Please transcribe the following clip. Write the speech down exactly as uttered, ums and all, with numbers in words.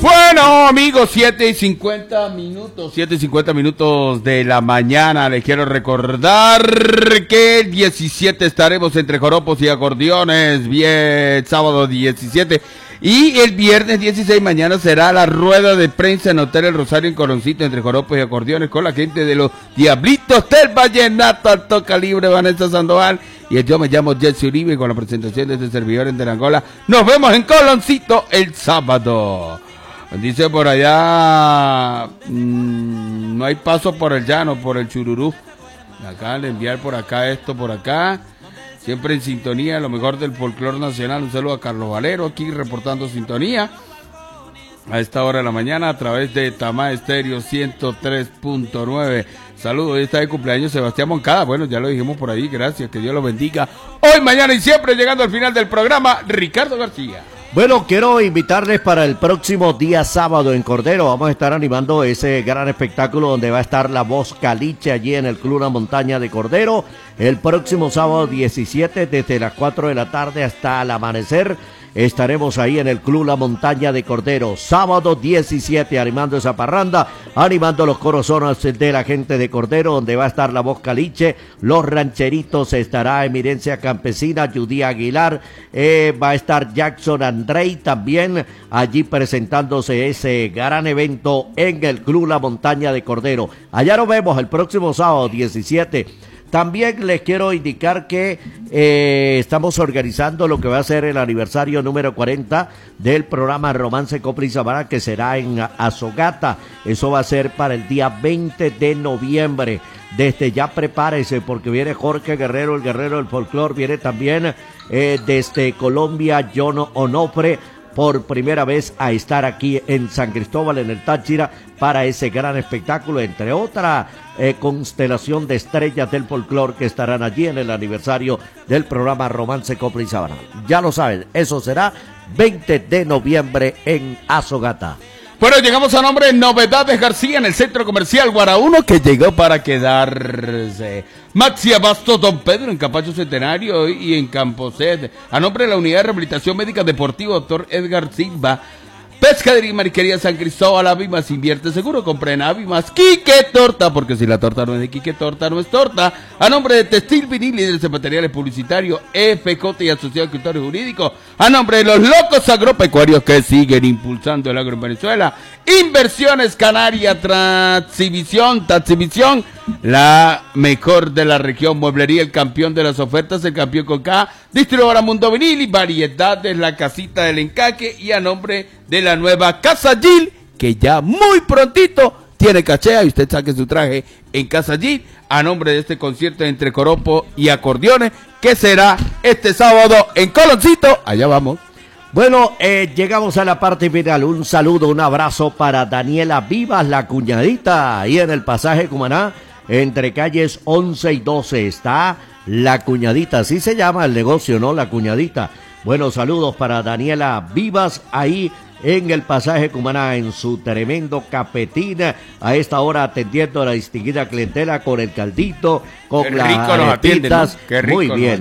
Bueno, amigos, siete y cincuenta minutos, siete y cincuenta minutos de la mañana. Les quiero recordar que el diecisiete estaremos entre joropos y acordeones, bien, sábado diecisiete. Y el viernes dieciséis, mañana será la rueda de prensa en Hotel El Rosario en Coloncito, entre joropos y acordeones, con la gente de los Diablitos del Vallenato, alto calibre, Vanessa Sandoval. Y yo me llamo Jesse Uribe, con la presentación de este servidor en Derangola. Nos vemos en Coloncito el sábado. Dice por allá, mmm, no hay paso por el llano, por el chururú. Acaban de enviar por acá esto, por acá. Siempre en sintonía, lo mejor del folclore nacional. Un saludo a Carlos Valero, aquí reportando sintonía. A esta hora de la mañana, a través de Tamá Estéreo ciento tres punto nueve. Saludos, hoy está de cumpleaños Sebastián Moncada. Bueno, ya lo dijimos por ahí, gracias, que Dios lo bendiga. Hoy, mañana y siempre, llegando al final del programa, Ricardo García. Bueno, quiero invitarles para el próximo día sábado en Cordero. Vamos a estar animando ese gran espectáculo donde va a estar la voz Caliche allí en el Club La Montaña de Cordero. El próximo sábado diecisiete, desde las cuatro de la tarde hasta el amanecer, estaremos ahí en el Club La Montaña de Cordero. Sábado diecisiete, animando esa parranda, animando los corozones de la gente de Cordero, donde va a estar la voz Caliche, los rancheritos, estará Eminencia Campesina, Judy Aguilar, eh, va a estar Jackson Andrei también allí presentándose ese gran evento en el Club La Montaña de Cordero. Allá nos vemos el próximo sábado diecisiete. También les quiero indicar que eh, estamos organizando lo que va a ser el aniversario número cuarenta del programa Romance Copla y Sabana, que será en Azogata. Eso va a ser para el día veinte de noviembre. Desde ya prepárese, porque viene Jorge Guerrero, el guerrero del folclore. Viene también eh, desde Colombia John Onofre, por primera vez a estar aquí en San Cristóbal, en el Táchira, para ese gran espectáculo, entre otra eh, constelación de estrellas del folclore que estarán allí en el aniversario del programa Romance Copla y Sabana. Ya lo saben, eso será veinte de noviembre en Azogata. Bueno, llegamos a nombre de Novedades García en el Centro Comercial Guarauno, que llegó para quedarse. Maxi Abasto Don Pedro en Capacho Centenario y en Camposet. A nombre de la Unidad de Rehabilitación Médica Deportiva, doctor Edgar Silva. Pescadería y Mariquería San Cristóbal, Avimas, invierte seguro, compra en Avimas. Quique Torta, porque si la torta no es de Quique Torta, no es torta. A nombre de Textil Vinil, líderes de materiales publicitarios, F J y Asociado Escritorio Jurídico. A nombre de los locos agropecuarios que siguen impulsando el agro en Venezuela. Inversiones Canaria, Transivisión, Taxivisión, la mejor de la región. Mueblería, el campeón de las ofertas, el campeón con K. Distribuidora Mundo Vinil y Variedades, la casita del encaque. Y a nombre de la nueva Casa Gil, que ya muy prontito tiene cachea y usted saque su traje en Casa Gil, a nombre de este concierto entre coropo y acordeones, que será este sábado en Coloncito. Allá vamos. Bueno, eh, llegamos a la parte final. Un saludo, un abrazo para Daniela Vivas, la cuñadita, ahí en el pasaje Cumaná, entre calles once y doce, está La Cuñadita, así se llama el negocio, ¿no? La Cuñadita. Bueno, saludos para Daniela Vivas, ahí en el pasaje Cumaná, en su tremendo capetín, a esta hora atendiendo a la distinguida clientela con el caldito, con Qué las rico nos atienden, ¿no? Qué rico muy bien.